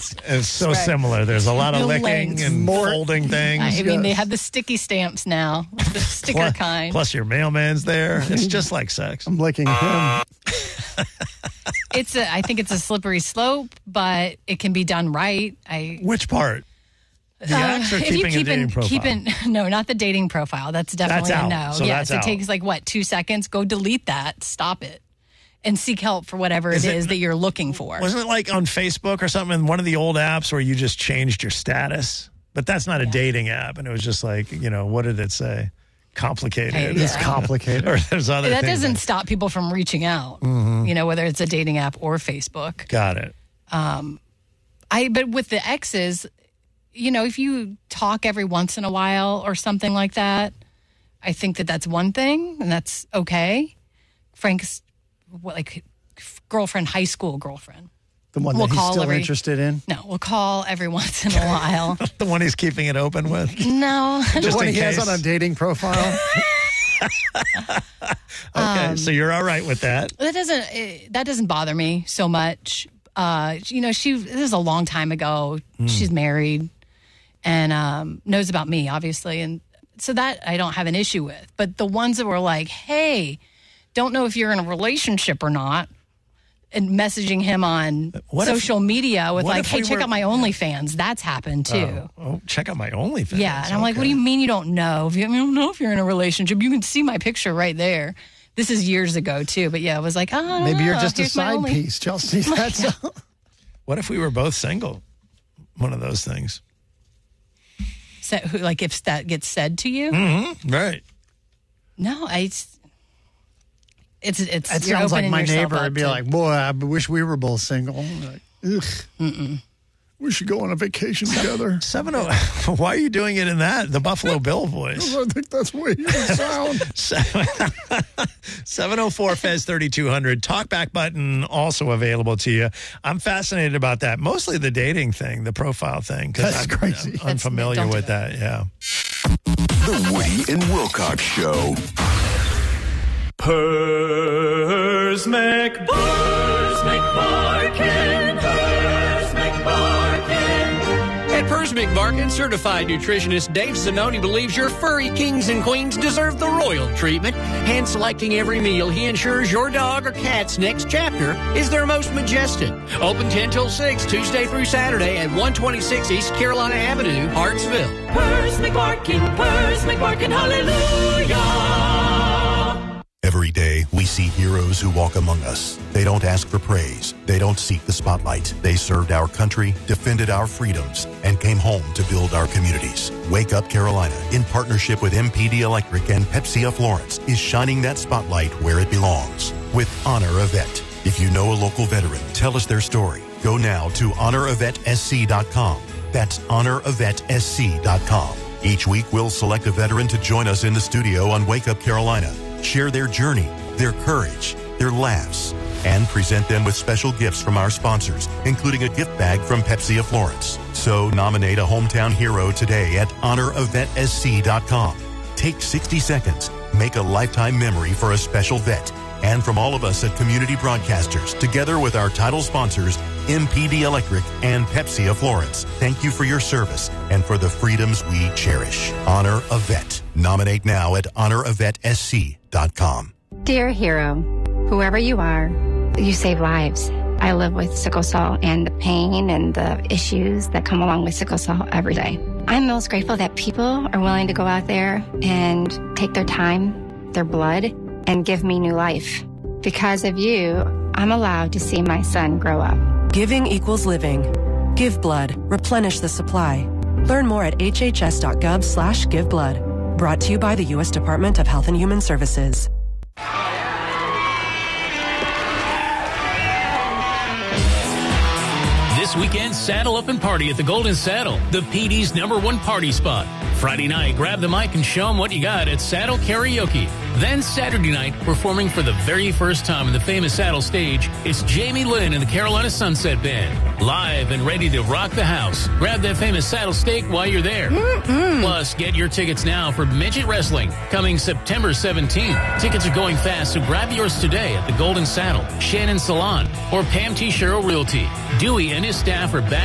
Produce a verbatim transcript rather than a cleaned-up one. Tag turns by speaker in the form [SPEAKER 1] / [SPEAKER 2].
[SPEAKER 1] It's, it's so
[SPEAKER 2] Right.
[SPEAKER 1] similar. There's a lot of
[SPEAKER 2] The
[SPEAKER 1] licking
[SPEAKER 2] lengths.
[SPEAKER 1] and
[SPEAKER 3] More-
[SPEAKER 1] folding things.
[SPEAKER 2] I mean, they
[SPEAKER 3] Yes.
[SPEAKER 2] have the sticky stamps now, the sticker
[SPEAKER 1] plus,
[SPEAKER 2] kind.
[SPEAKER 1] plus your mailman's there. It's just like sex.
[SPEAKER 3] I'm licking him.
[SPEAKER 2] It's a, I think it's a slippery slope, but it can be done right. I
[SPEAKER 1] Which part? The acts or
[SPEAKER 2] Uh, if you
[SPEAKER 1] keeping
[SPEAKER 2] keep
[SPEAKER 1] a dating
[SPEAKER 2] in,
[SPEAKER 1] profile?
[SPEAKER 2] keep in, no, not the dating profile. That's definitely
[SPEAKER 1] That's
[SPEAKER 2] a
[SPEAKER 1] out.
[SPEAKER 2] no.
[SPEAKER 1] So
[SPEAKER 2] yes,
[SPEAKER 1] that's
[SPEAKER 2] it
[SPEAKER 1] out.
[SPEAKER 2] takes like what two seconds. Go delete that. Stop it, and seek help for whatever
[SPEAKER 1] Is
[SPEAKER 2] it
[SPEAKER 1] it-
[SPEAKER 2] is that you're looking for.
[SPEAKER 1] Wasn't it like on Facebook or something in one of the old apps where you just changed your status? But that's not a dating app. And it was just like, you know, what did it say? Complicated.
[SPEAKER 2] Hey,
[SPEAKER 3] It's
[SPEAKER 2] Yeah.
[SPEAKER 3] complicated.
[SPEAKER 1] Or there's other
[SPEAKER 2] that
[SPEAKER 1] things.
[SPEAKER 2] doesn't
[SPEAKER 1] like-
[SPEAKER 2] stop people from reaching out.
[SPEAKER 1] Mm-hmm.
[SPEAKER 2] You know, whether it's a dating app or Facebook.
[SPEAKER 1] Got it.
[SPEAKER 2] I but with the exes, you know, if you talk every once in a while or something like that, I think that that's one thing, and that's okay. Frank's what, like girlfriend, high school girlfriend.
[SPEAKER 3] The one
[SPEAKER 2] We'll
[SPEAKER 3] that he's
[SPEAKER 2] call
[SPEAKER 3] still
[SPEAKER 2] every-
[SPEAKER 3] interested in.
[SPEAKER 2] No, we'll call every once in a while.
[SPEAKER 1] The one he's keeping it open with.
[SPEAKER 2] No,
[SPEAKER 3] The
[SPEAKER 1] Just
[SPEAKER 3] one
[SPEAKER 1] in
[SPEAKER 3] he has
[SPEAKER 1] case.
[SPEAKER 3] on a dating profile.
[SPEAKER 1] Okay,
[SPEAKER 2] Um,
[SPEAKER 1] so you're all right with that.
[SPEAKER 2] that doesn't eh, that doesn't bother me so much. Uh, you know, she this is a long time ago. She's married and um, knows about me, obviously, and so that I don't have an issue with. But the ones that were like, "Hey, don't know if you're in a relationship or not," and messaging him on
[SPEAKER 1] What if-
[SPEAKER 2] social media with
[SPEAKER 1] what
[SPEAKER 2] like,
[SPEAKER 1] if
[SPEAKER 2] "Hey,
[SPEAKER 1] we
[SPEAKER 2] check
[SPEAKER 1] were-
[SPEAKER 2] out my OnlyFans." That's happened too.
[SPEAKER 1] Oh, check out my OnlyFans.
[SPEAKER 2] Yeah, and I'm like, what do
[SPEAKER 1] Okay.
[SPEAKER 2] you mean you don't know? If you, I don't know if you're in a relationship. You can see my picture right there. This is years ago too, but yeah, it was like, oh, I don't
[SPEAKER 3] Maybe you're
[SPEAKER 2] know.
[SPEAKER 3] just a
[SPEAKER 2] Here's my
[SPEAKER 3] side
[SPEAKER 2] only-
[SPEAKER 3] piece, Chelsea. That's all.
[SPEAKER 1] What if we were both single? One of those things.
[SPEAKER 2] So, who- like if that gets said to you,
[SPEAKER 1] Mm-hmm. Right.
[SPEAKER 2] no, I. It's it's. it's
[SPEAKER 3] That
[SPEAKER 2] you're
[SPEAKER 3] sounds like
[SPEAKER 2] opening
[SPEAKER 3] my
[SPEAKER 2] yourself
[SPEAKER 3] neighbor
[SPEAKER 2] up
[SPEAKER 3] would be
[SPEAKER 2] to-
[SPEAKER 3] like, boy, I wish we were both single. I'm like, ugh. We should go on a vacation together.
[SPEAKER 1] Seven oh. Why are you doing it in that the Buffalo Bill voice?
[SPEAKER 3] I think that's the way you sound.
[SPEAKER 1] seven oh four Fez thirty-two hundred. Talkback button also available to you. I'm fascinated about that. Mostly the dating thing, the profile thing. 'cause
[SPEAKER 3] That's
[SPEAKER 1] I'm,
[SPEAKER 3] crazy.
[SPEAKER 1] I'm
[SPEAKER 2] That's-
[SPEAKER 1] unfamiliar
[SPEAKER 2] don't do
[SPEAKER 1] with that. Yeah.
[SPEAKER 4] The Woody and Wilcox Show.
[SPEAKER 5] Pers McBarkin. Pers McBarkin. Pers McBarkin.
[SPEAKER 6] At Pers McBarkin, certified nutritionist Dave Zanoni believes your furry kings and queens deserve the royal treatment. Hand selecting every meal, he ensures your dog or cat's next chapter is their most majestic. Open ten till six, Tuesday through Saturday at one twenty-six East Carolina Avenue, Hartsville.
[SPEAKER 5] Pers McBarkin. Pers McBarkin. Hallelujah.
[SPEAKER 7] Every day, we see heroes who walk among us. They don't ask for praise. They don't seek the spotlight. They served our country, defended our freedoms, and came home to build our communities. Wake Up Carolina, in partnership with M P D Electric and Pepsi of Florence, is shining that spotlight where it belongs with Honor a Vet. If you know a local veteran, tell us their story. Go now to honor a vet s c dot com. That's honor a vet s c dot com. Each week, we'll select a veteran to join us in the studio on Wake Up Carolina. Share their journey, their courage, their laughs, and present them with special gifts from our sponsors, including a gift bag from Pepsi of Florence. So nominate a hometown hero today at honor a vet s c dot com. Take sixty seconds, make a lifetime memory for a special vet. And from all of us at Community Broadcasters, together with our title sponsors, M P D Electric and Pepsi of Florence, thank you for your service and for the freedoms we cherish. Honor a Vet. Nominate now at honor a vet s c dot com.
[SPEAKER 8] Dear hero, whoever you are, you save lives. I live with sickle cell and the pain and the issues that come along with sickle cell every day. I'm most grateful that people are willing to go out there and take their time, their blood, and give me new life. Because of you, I'm allowed to see my son grow up.
[SPEAKER 9] Giving equals living. Give blood. Replenish the supply. Learn more at h h s dot gov slash give blood. Brought to you by the U S Department of Health and Human Services.
[SPEAKER 10] This weekend, saddle up and party at the Golden Saddle, the P D's number one party spot. Friday night, grab the mic and show them what you got at Saddle Karaoke. Then Saturday night, performing for the very first time in the famous Saddle stage, it's Jamie Lynn and the Carolina Sunset Band. Live and ready to rock the house. Grab that famous saddle steak while you're there. Mm-mm. Plus, get your tickets now for Midget Wrestling, coming September seventeenth. Tickets are going fast, so grab yours today at the Golden Saddle, Shannon Salon, or Pam T. Sherrill Realty. Dewey and his staff are back